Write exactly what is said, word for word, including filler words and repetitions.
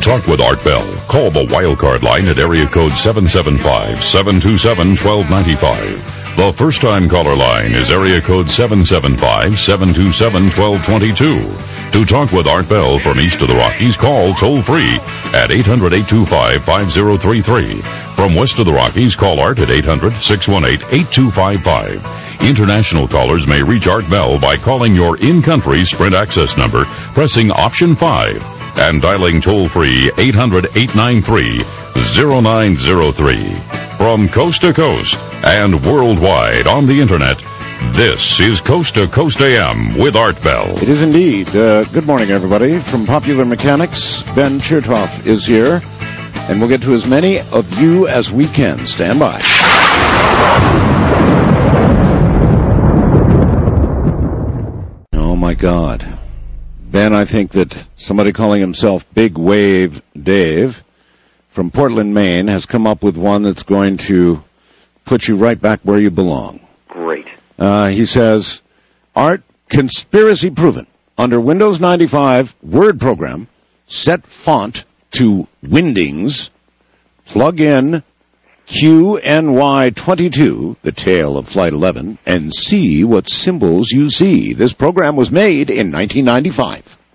talk with Art Bell, call the Wildcard line at area code seven seven five, seven two seven, one two nine five. The first-time caller line is area code seven seven five, seven two seven, one two two two. To talk with Art Bell from east of the Rockies, call toll-free at eight hundred, eight two five, five zero three three. From west of the Rockies, call Art at eight hundred, six one eight, eight two five five. International callers may reach Art Bell by calling your in-country Sprint access number, pressing option five, and dialing toll-free eight hundred, eight nine three, zero nine zero three. From coast to coast and worldwide on the internet, this is Coast to Coast A M with Art Bell. It is indeed. Uh, good morning, everybody. From Popular Mechanics, Ben Chertoff is here, and we'll get to as many of you as we can. Stand by. Oh, my God. Ben, I think that somebody calling himself Big Wave Dave from Portland, Maine, has come up with one that's going to put you right back where you belong. Great. Uh, he says, Art, conspiracy proven. Under Windows ninety-five Word program, set font to Windings, plug in Q N Y twenty-two, the tail of Flight eleven, and see what symbols you see. This program was made in nineteen ninety-five.